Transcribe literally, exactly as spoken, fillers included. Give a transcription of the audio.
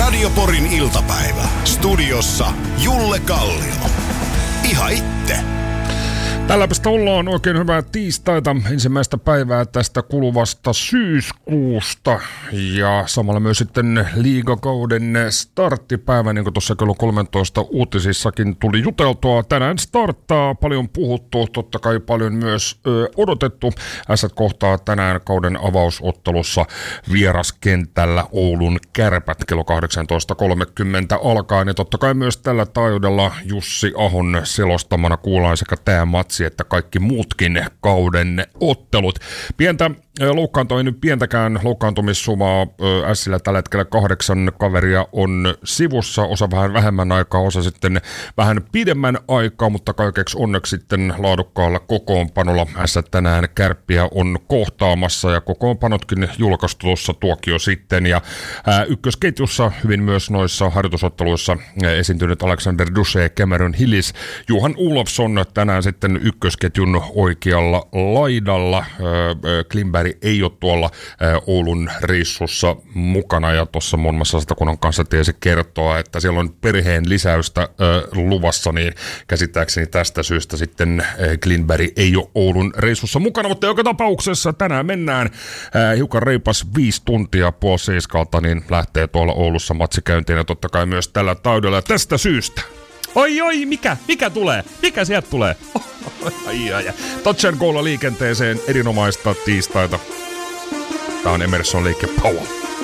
Radio Porin iltapäivä. Studiossa Julle Kallio. Ihan itte. Tälläpästä ollaan oikein hyvää tiistaita, ensimmäistä päivää tästä kuluvasta syyskuusta ja samalla myös sitten liigakauden starttipäivä, niin kuin tuossa kello kolmetoista uutisissakin tuli juteltua. Tänään starttaa, paljon puhuttu, totta kai paljon myös ö, odotettu. Ässät kohtaa tänään kauden avausottelussa vieraskentällä Oulun Kärpät kello kahdeksantoista kolmekymmentä alkaen. Ja totta kai myös tällä taajuudella Jussi Ahon selostamana kuullaan sekä tämä matsi että kaikki muutkin kauden ottelut. Pientä loukkaantua, ei nyt pientäkään loukkaantumissumaa Ässillä tällä hetkellä kahdeksan kaveria on sivussa, osa vähän vähemmän aikaa, osa sitten vähän pidemmän aikaa, mutta kaikeksi onneksi sitten laadukkaalla kokoonpanolla Ässät tänään Kärppiä on kohtaamassa ja kokoonpanotkin julkaistu tuossa tuokio sitten ja ää, ykkösketjussa hyvin myös noissa harjoitusotteluissa esiintynyt Alexander Dusche, Cameron Hillis, Johan Olofsson tänään sitten ykkösketjun oikealla laidalla, Klimberg ei ole tuolla ä, Oulun reissussa mukana ja tuossa muun muassa Satakunnan kanssa tiesi kertoa, että siellä on perheen lisäystä ä, luvassa, niin käsittääkseni tästä syystä sitten ä, Klimberg ei ole Oulun reissussa mukana, mutta joka tapauksessa tänään mennään ä, hiukan reipas viisi tuntia puoli seiskalta, niin lähtee tuolla Oulussa matsikäyntiin ja totta kai myös tällä taudella tästä syystä. Oi oi, mikä? Mikä tulee? Mikä sieltä tulee? Ai, ai, ai. Touch and Golla liikenteeseen erinomaista tiistaita. Tää on Emerson Lake Power.